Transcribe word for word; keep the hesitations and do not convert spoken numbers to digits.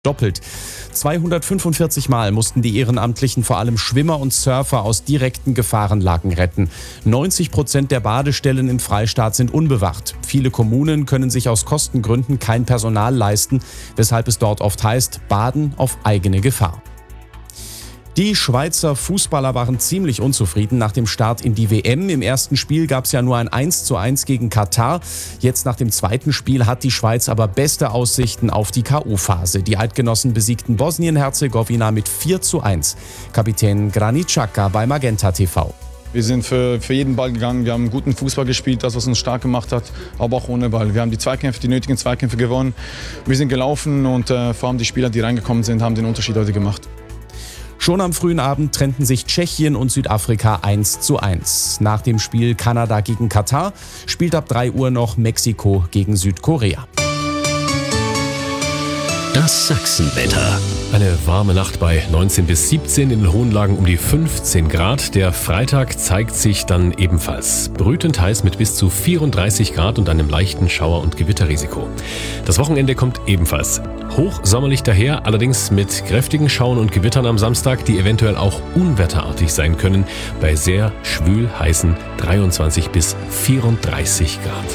doppelt. zweihundertfünfundvierzig Mal mussten die Ehrenamtlichen vor allem Schwimmer und Surfer aus direkten Gefahrenlagen retten. neunzig Prozent der Badestellen im Freistaat sind unbewacht. Viele Kommunen können sich aus Kostengründen kein Personal leisten, weshalb es dort oft heißt, Baden auf eigene Gefahr. Die Schweizer Fußballer waren ziemlich unzufrieden nach dem Start in die W M. Im ersten Spiel gab es ja nur ein eins zu eins gegen Katar. Jetzt nach dem zweiten Spiel hat die Schweiz aber beste Aussichten auf die K O-Phase. Die Eidgenossen besiegten Bosnien-Herzegowina mit vier zu eins. Kapitän Granit Xhaka bei Magenta T V. Wir sind für, für jeden Ball gegangen, wir haben guten Fußball gespielt, das was uns stark gemacht hat, aber auch ohne Ball. Wir haben die Zweikämpfe, die nötigen Zweikämpfe gewonnen. Wir sind gelaufen und äh, vor allem die Spieler, die reingekommen sind, haben den Unterschied heute gemacht. Schon am frühen Abend trennten sich Tschechien und Südafrika eins zu eins. Nach dem Spiel Kanada gegen Katar spielt ab drei Uhr noch Mexiko gegen Südkorea. Das Sachsenwetter. Eine warme Nacht bei neunzehn bis siebzehn, in den hohen Lagen um die fünfzehn Grad. Der Freitag zeigt sich dann ebenfalls brütend heiß mit bis zu vierunddreißig Grad und einem leichten Schauer- und Gewitterrisiko. Das Wochenende kommt ebenfalls hochsommerlich daher, allerdings mit kräftigen Schauern und Gewittern am Samstag, die eventuell auch unwetterartig sein können, bei sehr schwül heißen dreiundzwanzig bis vierunddreißig Grad.